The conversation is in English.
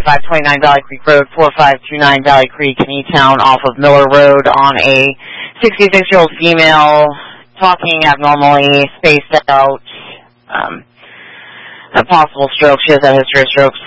529 Valley Creek Road, 4529 Valley Creek in E-Town off of Miller Road on a 66-year-old female talking abnormally, spaced out, a possible stroke. She has a history of strokes.